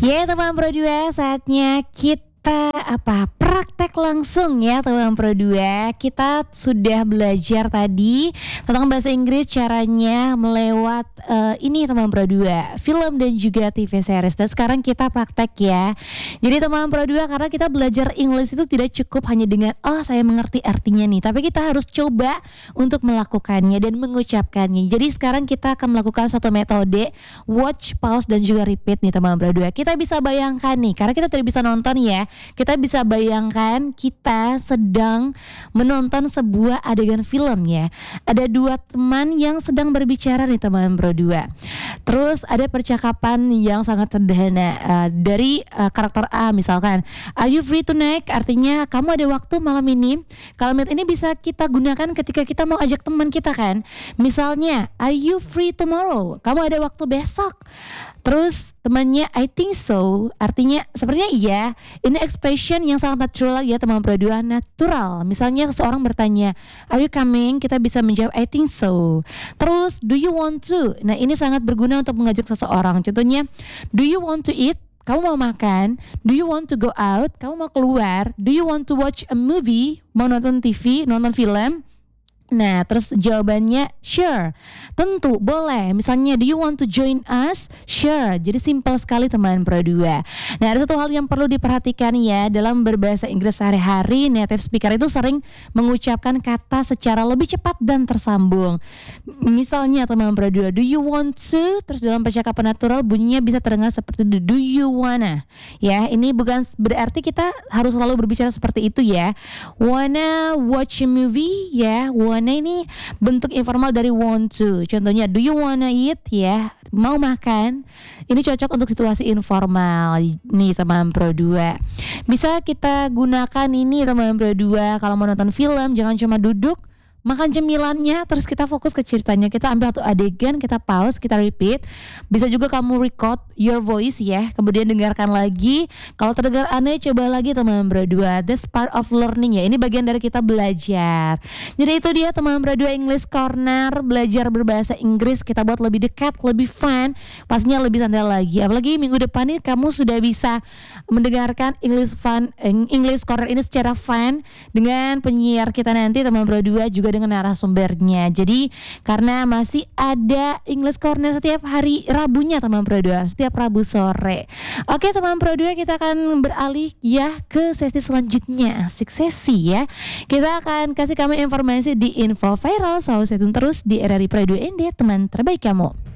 Ya teman Pro 2, saatnya kita praktek langsung ya teman Pro 2. Kita sudah belajar tadi tentang bahasa Inggris, caranya melewat ini teman Pro 2, film dan juga TV series. Dan sekarang kita praktek ya. Jadi teman Pro 2, karena kita belajar English itu tidak cukup hanya dengan saya mengerti artinya nih, tapi kita harus coba untuk melakukannya dan mengucapkannya. Jadi sekarang kita akan melakukan satu metode watch, pause dan juga repeat nih teman Pro 2. Kita bisa bayangkan nih, karena kita tidak bisa nonton ya, kita bisa bayangkan kita sedang menonton sebuah adegan film ya. Ada dua teman yang sedang berbicara nih teman Pro 2. Terus ada percakapan yang sangat sederhana dari karakter A misalkan, "Are you free tonight?" Artinya kamu ada waktu malam ini. Kalimat ini bisa kita gunakan ketika kita mau ajak teman kita kan. Misalnya, "Are you free tomorrow?" Kamu ada waktu besok. Terus temannya, "I think so." Artinya sepertinya iya. Ini expression yang sangat natural ya teman Pro 2, natural. Misalnya seseorang bertanya, "Are you coming?" Kita bisa menjawab, "I think so." Terus, "Do you want to?" Nah ini sangat berguna untuk mengajak seseorang. Contohnya, "Do you want to eat?" Kamu mau makan. "Do you want to go out?" Kamu mau keluar. "Do you want to watch a movie?" Mau nonton TV, nonton film. Nah terus jawabannya sure, tentu boleh. Misalnya, "Do you want to join us?" Sure. Jadi simple sekali teman Pro 2. Nah ada satu hal yang perlu diperhatikan ya, dalam berbahasa Inggris sehari-hari native speaker itu sering mengucapkan kata secara lebih cepat dan tersambung. Misalnya teman Pro 2, "Do you want to?" Terus dalam percakapan natural bunyinya bisa terdengar seperti "Do you wanna?" Ya, ini bukan berarti kita harus selalu berbicara seperti itu ya. "Wanna watch a movie?" Ya, wanna ini bentuk informal dari want to. Contohnya, "Do you wanna eat?" Ya, mau makan. Ini cocok untuk situasi informal nih teman Pro 2. Bisa kita gunakan ini teman Pro 2 kalau mau nonton film, jangan cuma duduk makan cemilannya terus kita fokus ke ceritanya. Kita ambil satu adegan, kita pause, kita repeat. Bisa juga kamu record your voice ya, kemudian dengarkan lagi. Kalau terdengar aneh, coba lagi teman Pro 2. That's part of learning ya. Ini bagian dari kita belajar. Jadi itu dia teman Pro 2 English Corner, belajar berbahasa Inggris kita buat lebih dekat, lebih fun, pastinya lebih santai lagi. Apalagi minggu depan nih kamu sudah bisa mendengarkan English Corner ini secara fun dengan penyiar kita nanti teman Pro 2, juga dengan narasumbernya. Jadi karena masih ada English Corner setiap hari Rabunya teman Pro 2, setiap Rabu sore. Oke teman Pro 2, kita akan beralih ya ke sesi selanjutnya. Asik sesi ya. Kita akan kasih kamu informasi di Info Viral. So stay tune terus di RRI Pro 2 ND, teman terbaik kamu.